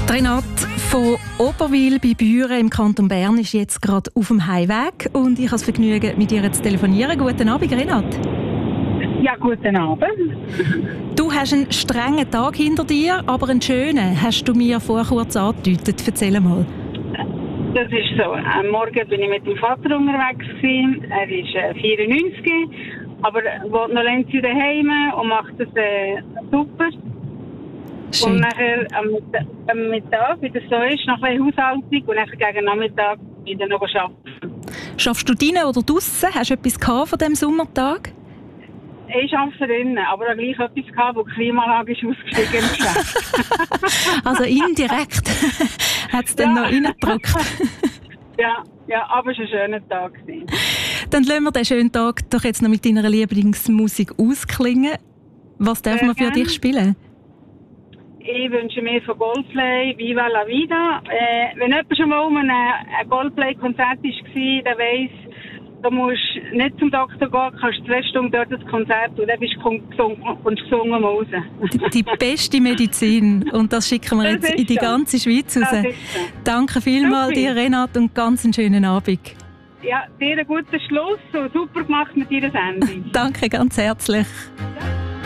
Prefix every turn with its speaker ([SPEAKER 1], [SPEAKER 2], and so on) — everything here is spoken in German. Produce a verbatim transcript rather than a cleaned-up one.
[SPEAKER 1] Renate von Oberwil bei Büren im Kanton Bern ist jetzt gerade auf dem Heimweg und ich habe das Vergnügen, mit ihr zu telefonieren. Guten Abend, Renate.
[SPEAKER 2] Ja, guten Abend.
[SPEAKER 1] Du hast einen strengen Tag hinter dir, aber einen schönen, hast du mir vorher kurz angedeutet. Erzähl mal.
[SPEAKER 2] Das ist so. Am Morgen bin ich mit dem Vater unterwegs gewesen. Er ist äh, vierundneunzig, aber wohnt noch länger daheim und macht das äh, super.
[SPEAKER 1] Schön.
[SPEAKER 2] Und nachher am, am Mittag, wie das so ist, noch ein bisschen Haushaltung und nachher gegen Nachmittag wieder noch arbeiten.
[SPEAKER 1] Schaffst du drinnen oder draussen? Hast du etwas gehabt von diesem Sommertag?
[SPEAKER 2] Ich arbeite drinnen, aber auch gleich etwas gehabt, wo die Klimaanlage ist ausgestiegen ist.
[SPEAKER 1] Also indirekt hat es dann
[SPEAKER 2] Ja.
[SPEAKER 1] noch reingedrückt.
[SPEAKER 2] ja, ja, aber es war ein schöner Tag.
[SPEAKER 1] Dann lassen wir diesen schönen Tag doch jetzt noch mit deiner Lieblingsmusik ausklingen. Was darf
[SPEAKER 2] Sehr
[SPEAKER 1] man für
[SPEAKER 2] gern.
[SPEAKER 1] dich spielen?
[SPEAKER 2] Ich wünsche mir von Goldplay Viva la Vida. Äh, wenn jemand schon mal um ein, ein Goldplay-Konzert war, der weiss, du musst nicht zum Doktor gehen, kannst zwei Stunden dort das Konzert und dann bist du gesungen und gesungen mal raus.
[SPEAKER 1] Die, die beste Medizin. Und das schicken wir
[SPEAKER 2] Das
[SPEAKER 1] jetzt
[SPEAKER 2] ist
[SPEAKER 1] in die
[SPEAKER 2] so.
[SPEAKER 1] ganze Schweiz raus.
[SPEAKER 2] Das ist so.
[SPEAKER 1] Danke vielmals
[SPEAKER 2] Super.
[SPEAKER 1] dir, Renate, und ganz einen schönen Abend.
[SPEAKER 2] Ja, dir einen guten Schluss und super gemacht mit deiner Sendung.
[SPEAKER 1] Danke ganz herzlich.